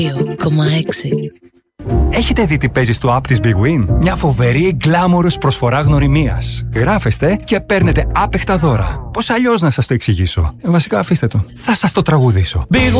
2,6. Έχετε δει τι παίζει στο app της Big Win? Μια φοβερή γκλάμορος προσφορά γνωριμίας. Γράφεστε και παίρνετε άπεχτα δώρα. Πώς αλλιώς να σας το εξηγήσω? Βασικά αφήστε το. Θα σας το τραγουδήσω. Big